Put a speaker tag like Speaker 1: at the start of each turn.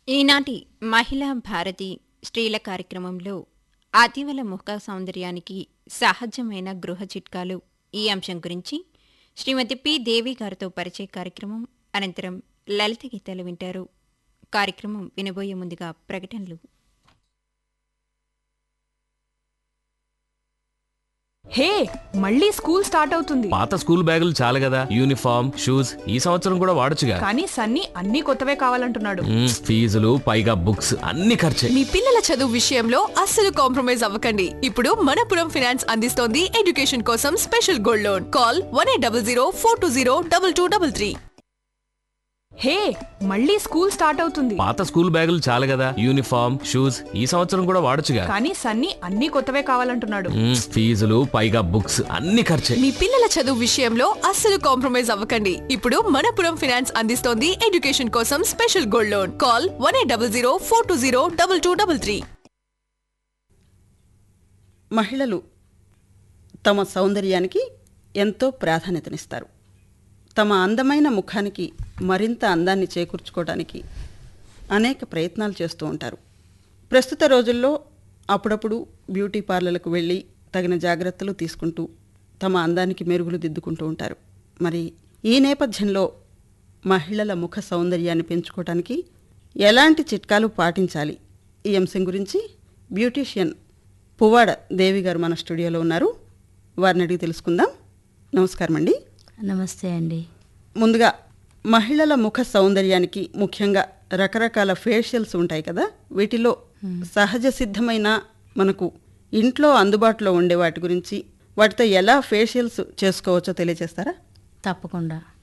Speaker 1: ఈనాటి మహిళా భారతి స్త్రీల కార్యక్రమంలో అతివల ముఖ సౌందర్యానికి సహజమైన గృహ చిట్కాలు ఈ అంశం గురించి శ్రీమతి పి దేవి గారితో పరిచయ కార్యక్రమం అనంతరం లలిత గీతాలు వింటారు. కార్యక్రమం వినబోయే ముందుగా ప్రకటనలు.
Speaker 2: హే, మళ్ళీ స్కూల్ స్టార్ట్ అవుతుంది.
Speaker 3: పాత స్కూల్ బ్యాగులు చాలు కదా, యూనిఫామ్ షూస్ ఈ సంవత్సరం కూడా వాడొచ్చుగా.
Speaker 2: కానీ సన్నీ అన్ని కొత్తవే కావాలంటున్నాడు.
Speaker 3: ఫీజులు పైగా బుక్స్ అన్ని ఖర్చే.
Speaker 4: మీ పిల్లల చదువు విషయంలో అస్సలు కాంప్రమైజ్ అవ్వకండి. ఇప్పుడు మనపురం ఫైనాన్స్ అందిస్తోంది ఎడ్యుకేషన్ కోసం స్పెషల్ గోల్డ్ లోన్. కాల్ 1800 420 2233.
Speaker 2: హే, మళ్ళీ స్కూల్ స్టార్ట్ అవుతుంది.
Speaker 3: పాత స్కూల్ బ్యాగులు చాలు కదా, యూనిఫామ్ షూస్ ఈ సంవత్సరం కూడా వాడొచ్చుగా.
Speaker 2: కానీ సన్నీ అన్ని కొత్తవే కావాలంటున్నాడు.
Speaker 3: ఫీజులు పైగా బుక్స్ అన్ని ఖర్చే.
Speaker 4: మీ పిల్లల చదువు విషయంలో అస్సలు కాంప్రమైజ్ అవ్వకండి. ఇప్పుడు మనపురం ఫైనాన్స్ అందిస్తోంది ఎడ్యుకేషన్ కోసం స్పెషల్ గోల్డ్ లోన్. కాల్ 1800 420 2233.
Speaker 5: మహిళలు తమ సౌందర్యానికి ఎంతో ప్రాధాన్యతనిస్తారు. తమ అందమైన ముఖానికి మరింత అందాన్ని చేకూర్చుకోవడానికి అనేక ప్రయత్నాలు చేస్తూ ఉంటారు. ప్రస్తుత రోజుల్లో అప్పుడప్పుడు బ్యూటీ పార్లర్లకు వెళ్ళి తగిన జాగ్రత్తలు తీసుకుంటూ తమ అందానికి మెరుగులు దిద్దుకుంటూ ఉంటారు. మరి ఈ నేపథ్యంలో మహిళల ముఖ సౌందర్యాన్ని పెంచుకోవడానికి ఎలాంటి చిట్కాలు పాటించాలి, ఈ అంశం గురించి బ్యూటీషియన్ పువ్వాడ దేవి గారు మన స్టూడియోలో ఉన్నారు. వారిని అడిగి తెలుసుకుందాం. నమస్కారం అండి.
Speaker 6: నమస్తే అండి.
Speaker 5: ముందుగా మహిళల ముఖ సౌందర్యానికి ముఖ్యంగా రకరకాల ఫేషియల్స్ ఉంటాయి కదా, వీటిలో సహజ సిద్ధమైన మనకు ఇంట్లో అందుబాటులో ఉండే వాటి గురించి, వాటితో ఎలా ఫేషియల్స్ చేసుకోవచ్చో తెలియజేస్తారా?
Speaker 6: తప్పకుండా.